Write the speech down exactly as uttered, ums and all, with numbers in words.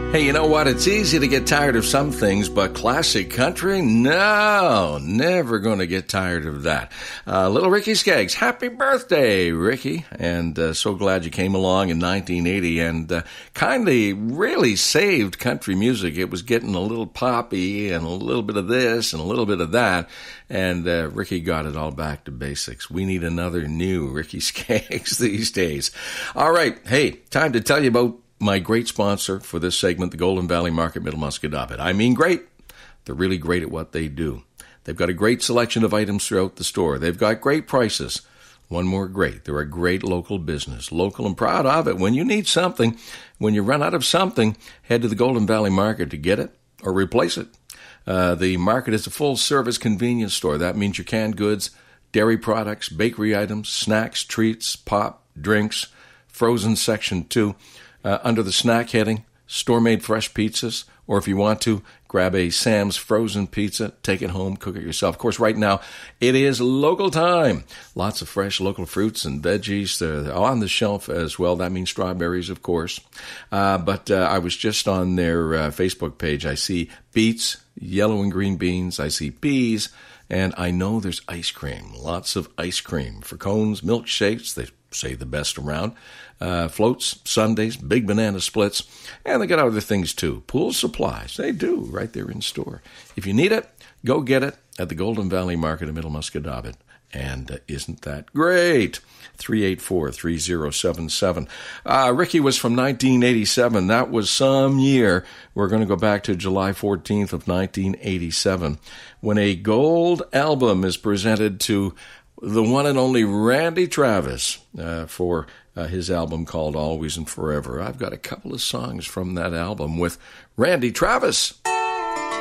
Hey, you know what? It's easy to get tired of some things, but classic country? No, never going to get tired of that. Uh, little Ricky Skaggs, happy birthday, Ricky. And uh, so glad you came along in nineteen eighty and uh, kind of really saved country music. It was getting a little poppy and a little bit of this and a little bit of that. And uh, Ricky got it all back to basics. We need another new Ricky Skaggs these days. All right. Hey, time to tell you about my great sponsor for this segment, the Golden Valley Market, Middle Musquodoboit. I mean great. They're really great at what they do. They've got a great selection of items throughout the store. They've got great prices. One more great. They're a great local business, local and proud of it. When you need something, when you run out of something, head to the Golden Valley Market to get it or replace it. Uh, the market is a full-service convenience store. That means your canned goods, dairy products, bakery items, snacks, treats, pop, drinks, frozen section too. Uh, under the snack heading, store-made fresh pizzas, or if you want to, grab a Sam's frozen pizza, take it home, cook it yourself. Of course, right now, it is local time. Lots of fresh local fruits and veggies. They're on the shelf as well. That means strawberries, of course. Uh, but uh, I was just on their uh, Facebook page. I see beets, yellow and green beans. I see peas. And I know there's ice cream, lots of ice cream for cones, milkshakes, they say the best around, uh, floats, sundaes, big banana splits, and they got other things too. Pool supplies, they do, right there in store. If you need it, go get it at the Golden Valley Market in Middle Musquodoboit. And uh, isn't that great? three eight four, three zero seven seven. Uh, Ricky was from nineteen eighty-seven. That was some year. We're going to go back to July fourteenth of nineteen eighty-seven, when a gold album is presented to the one and only Randy Travis uh, for uh, his album called Always and Forever. I've got a couple of songs from that album with Randy Travis.